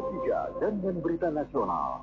dan berita nasional.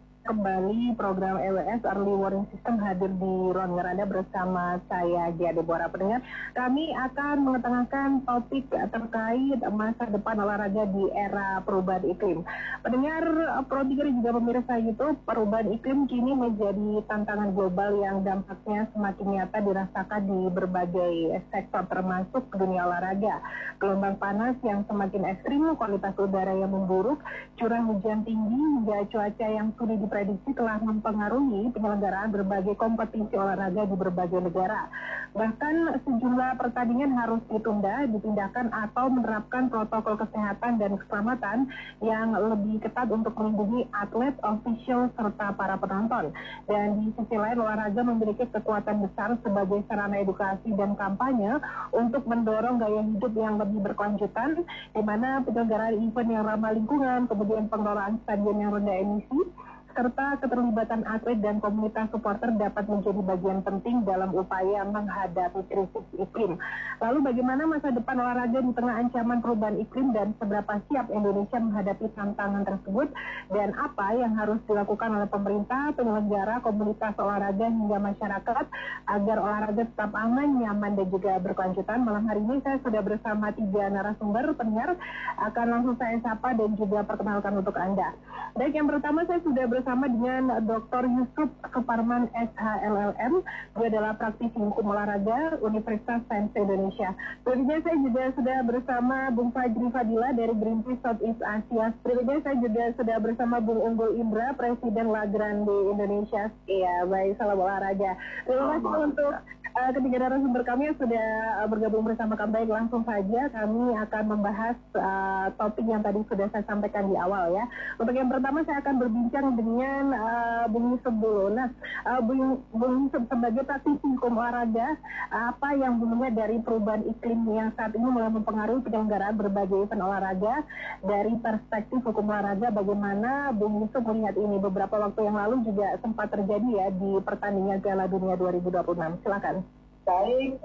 Kembali program EWS Early Warning System hadir di ruang Ngeranda bersama saya Gia Deborah. Pendengar, kami akan mengetengahkan topik terkait masa depan olahraga di era perubahan iklim. Pendengar Pro 3 juga pemirsa YouTube, perubahan iklim kini menjadi tantangan global yang dampaknya semakin nyata dirasakan di berbagai sektor termasuk dunia olahraga. Gelombang panas yang semakin ekstrim, kualitas udara yang memburuk, curah hujan tinggi hingga cuaca yang sulit diprediksi telah mempengaruhi penyelenggaraan berbagai kompetisi olahraga di berbagai negara. Bahkan sejumlah pertandingan harus ditunda, dipindahkan atau menerapkan protokol kesehatan dan keselamatan yang lebih ketat untuk melindungi atlet, ofisial, serta para penonton. Dan di sisi lain, olahraga memiliki kekuatan besar sebagai sarana edukasi dan kampanye untuk mendorong gaya hidup yang lebih berkelanjutan, di mana penyelenggaraan event yang ramah lingkungan, kemudian pengelolaan stadion yang rendah emisi, serta keterlibatan atlet dan komunitas supporter dapat menjadi bagian penting dalam upaya menghadapi krisis iklim. Lalu bagaimana masa depan olahraga di tengah ancaman perubahan iklim dan seberapa siap Indonesia menghadapi tantangan tersebut, dan apa yang harus dilakukan oleh pemerintah, penyelenggara, komunitas olahraga hingga masyarakat agar olahraga tetap aman, nyaman, dan juga berkelanjutan. Malam hari ini saya sudah bersama 3 narasumber. Pendengar akan langsung saya sapa dan juga perkenalkan untuk Anda. Baik, yang pertama saya sudah bersama dengan Dr. Yusuf Suparman SHLLM. Dia adalah praktisi hukum olahraga Universitas Sains Indonesia. Berikutnya saya juga sudah bersama Bung Fajri Fadila dari Greenpeace Southeast Asia. Berikutnya saya juga sudah bersama Bung Unggul Indra, Presiden La Grande Indonesia. Iya, baik, salam olahraga. Terima kasih untuk ketiga narasumber kami yang sudah bergabung bersama kami. Baik, langsung saja kami akan membahas topik yang tadi sudah saya sampaikan di awal ya. Untuk yang pertama saya akan berbincang dengan Bung Yusuf dulu. Nah, Bung Yusuf sebagai praktisi hukum olahraga, apa yang bunyinya dari perubahan iklim yang saat ini mulai mempengaruhi penyelenggaraan berbagai event olahraga dari perspektif hukum olahraga, bagaimana Bung Yusuf melihat ini? Beberapa waktu yang lalu juga sempat terjadi ya di pertandingan Piala Dunia 2026. Silakan. Baik,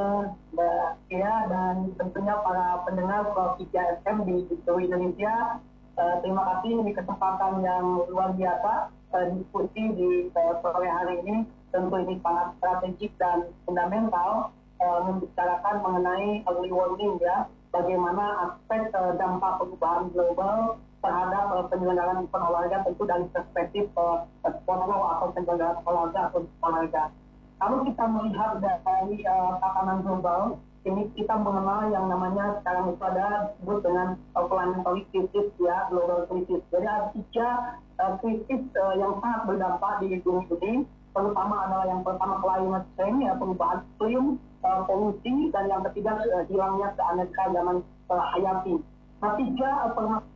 Mbak Kia dan tentunya para pendengar Pro 3 FM di seluruh Indonesia. Terima kasih di kesempatan yang luar biasa diskusi di sore hari ini. Tentu ini sangat strategik dan fundamental membicarakan mengenai early warning ya, bagaimana aspek dampak perubahan global terhadap penyelenggaraan event olahraga tentu dari perspektif sport law atau penyelenggaraan olahraga. Kalau kita melihat dari tatanan global, ini kita mengenal yang namanya sekarang itu ada disebut dengan planetary crisis ya, global crisis. Jadi ada 3 krisis yang sangat berdampak di dunia ini, terutama adalah yang pertama climate change ya, perubahan iklim, polusi, dan yang ketiga hilangnya keanekaragaman hayati. Nah, 3 permasalahan